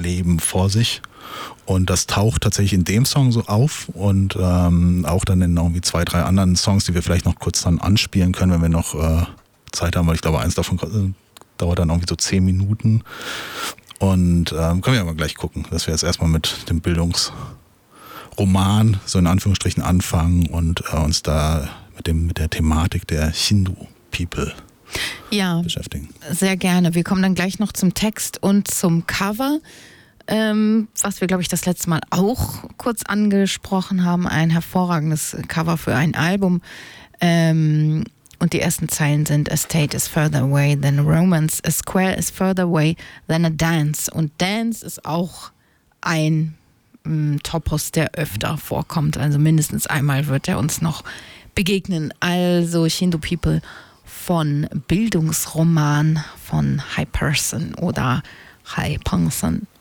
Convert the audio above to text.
Leben vor sich. Und das taucht tatsächlich in dem Song so auf und auch dann in irgendwie 2, 3 anderen Songs, die wir vielleicht noch kurz dann anspielen können, wenn wir noch Zeit haben, weil ich glaube, eins davon dauert dann irgendwie so 10 Minuten. Und können wir aber gleich gucken, dass wir jetzt erstmal mit dem Bildungsroman so in Anführungsstrichen anfangen und uns da mit der Thematik der Hindu People beschäftigen. Sehr gerne. Wir kommen dann gleich noch zum Text und zum Cover, was wir, glaube ich, das letzte Mal auch kurz angesprochen haben. Ein hervorragendes Cover für ein Album. Und die ersten Zeilen sind: A state is further away than a romance, a square is further away than a dance. Und Dance ist auch ein Topos, der öfter vorkommt. Also mindestens einmal wird er uns noch begegnen. Also Hindu People von Bildungsroman von High Person oder High Person.